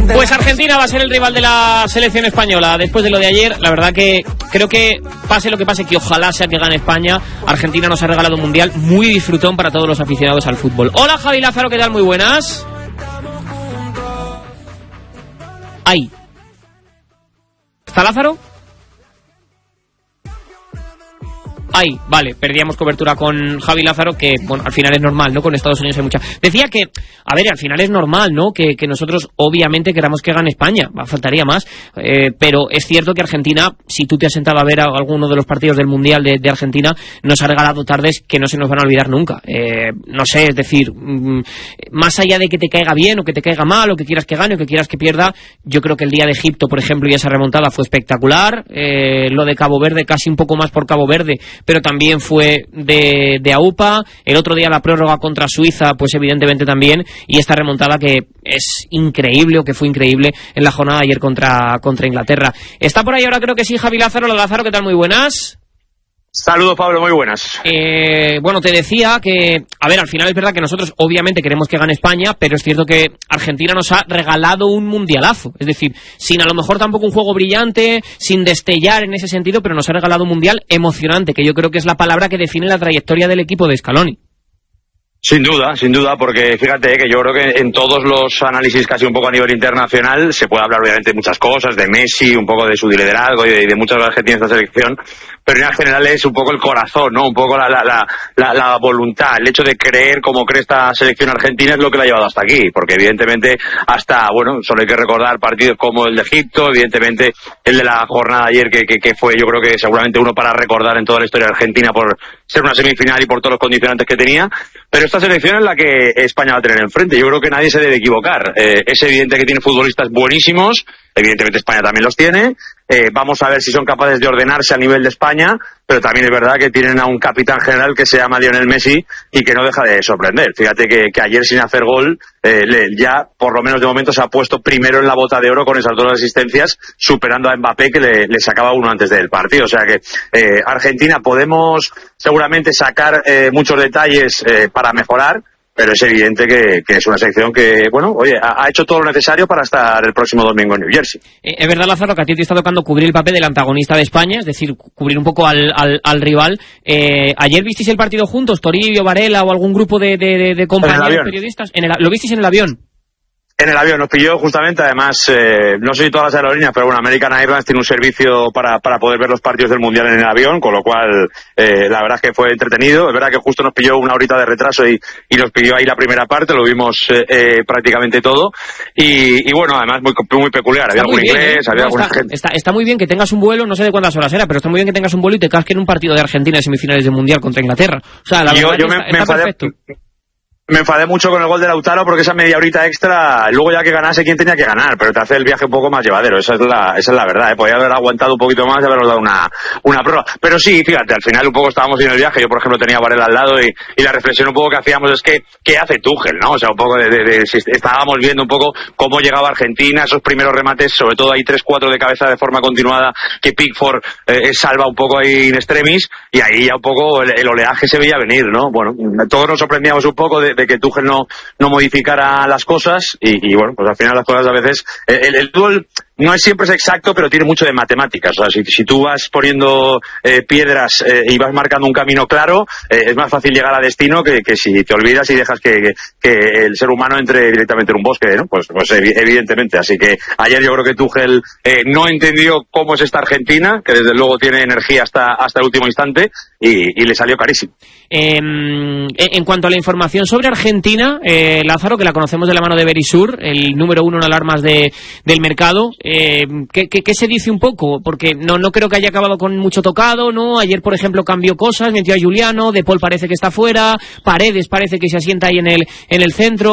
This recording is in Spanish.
Pues Argentina va a ser el rival de la selección española. Después de lo de ayer, la verdad que creo que pase lo que pase, que ojalá sea que gane España. Argentina nos ha regalado un mundial muy disfrutón para todos los aficionados al fútbol. Hola Javi Lázaro, ¿qué tal? Muy buenas. Ahí. ¿Está Lázaro? Ay, vale, perdíamos cobertura con Javi Lázaro, que, bueno, al final es normal, ¿no? Con Estados Unidos hay mucha... Decía que, a ver, al final es normal, ¿no? Que nosotros, obviamente, queramos que gane España, faltaría más, pero es cierto que Argentina, si tú te has sentado a ver alguno de los partidos del Mundial de Argentina, nos ha regalado tardes que no se nos van a olvidar nunca. No sé, es decir, más allá de que te caiga bien o que te caiga mal, o que quieras que gane o que quieras que pierda, yo creo que el día de Egipto, por ejemplo, y esa remontada fue espectacular, lo de Cabo Verde, casi un poco más por Cabo Verde, pero también fue de AUPA, el otro día la prórroga contra Suiza, pues evidentemente también, y esta remontada que es increíble, o que fue increíble en la jornada de ayer contra Inglaterra. Está por ahí ahora, creo que sí, Javi Lázaro. Hola Lázaro, ¿qué tal? Muy buenas. Saludos, Pablo, muy buenas. Bueno, te decía que, a ver, al final es verdad que nosotros obviamente queremos que gane España, pero es cierto que Argentina nos ha regalado un mundialazo, es decir, sin a lo mejor tampoco un juego brillante, sin destellar en ese sentido, pero nos ha regalado un mundial emocionante, que yo creo que es la palabra que define la trayectoria del equipo de Scaloni. Sin duda, porque fíjate que yo creo que en todos los análisis casi un poco a nivel internacional se puede hablar obviamente de muchas cosas, de Messi, un poco de su liderazgo y de muchas cosas que tiene esta selección, pero en general es un poco el corazón, ¿no? Un poco la voluntad, el hecho de creer como cree esta selección argentina es lo que la ha llevado hasta aquí, porque evidentemente hasta, bueno, solo hay que recordar partidos como el de Egipto, evidentemente el de la jornada de ayer que fue, yo creo que seguramente uno para recordar en toda la historia de Argentina por ser una semifinal y por todos los condicionantes que tenía, pero esta selección es la que España va a tener enfrente. Yo creo que nadie se debe equivocar. Es evidente que tiene futbolistas buenísimos, evidentemente España también los tiene. Vamos a ver si son capaces de ordenarse a nivel de España, pero también es verdad que tienen a un capitán general que se llama Lionel Messi y que no deja de sorprender. Fíjate que ayer sin hacer gol, ya por lo menos de momento se ha puesto primero en la bota de oro con esas 2 asistencias, superando a Mbappé que le sacaba uno antes del partido. O sea que Argentina podemos seguramente sacar muchos detalles para mejorar, pero es evidente que es una selección que, bueno, oye, ha hecho todo lo necesario para estar el próximo domingo en New Jersey. Es verdad, Lázaro, que a ti te está tocando cubrir el papel del antagonista de España, es decir, cubrir un poco al rival. ¿Ayer visteis el partido juntos, Toribio, Varela o algún grupo de compañeros periodistas? ¿Lo visteis en el avión? En el avión nos pilló justamente, además, no sé si todas las aerolíneas, pero bueno, American Airlines tiene un servicio para poder ver los partidos del Mundial en el avión, con lo cual la verdad es que fue entretenido. Es verdad que justo nos pilló una horita de retraso y nos pilló ahí la primera parte, lo vimos prácticamente todo. Y bueno, además muy peculiar, había algún inglés, había alguna gente. Está muy bien que tengas un vuelo, no sé de cuántas horas era, pero está muy bien que tengas un vuelo y te casque en un partido de Argentina de semifinales del Mundial contra Inglaterra. O sea, la verdad está perfecto. Me enfadé mucho con el gol de Lautaro porque esa media horita extra, luego ya que ganase quien tenía que ganar, pero te hace el viaje un poco más llevadero, esa es la verdad, podía haber aguantado un poquito más y habernos dado una prórroga. Pero sí, fíjate, al final un poco estábamos en el viaje, yo por ejemplo tenía a Varela al lado y la reflexión un poco que hacíamos es que, ¿qué hace Tuchel, no? O sea, un poco estábamos viendo un poco cómo llegaba Argentina, esos primeros remates, sobre todo ahí 3-4 de cabeza de forma continuada, que Pickford salva un poco ahí in extremis, y ahí ya un poco el oleaje se veía venir, ¿no? Bueno, todos nos sorprendíamos un poco de que Tuchel no modificara las cosas y bueno, pues al final las cosas a veces el fútbol no es siempre exacto, pero tiene mucho de matemáticas. O sea, si tú vas poniendo piedras y vas marcando un camino claro, es más fácil llegar a destino que si te olvidas y dejas que el ser humano entre directamente en un bosque, ¿no? Pues evidentemente. Así que ayer yo creo que Tuchel no entendió cómo es esta Argentina, que desde luego tiene energía hasta el último instante y le salió carísimo. En cuanto a la información sobre Argentina, Lázaro, que la conocemos de la mano de Verisur, el número 1 en alarmas del mercado, ¿qué se dice un poco? Porque no creo que haya acabado con mucho tocado, ¿no? Ayer, por ejemplo, cambió cosas, metió a Juliano, De Paul parece que está fuera, Paredes parece que se asienta ahí en el centro.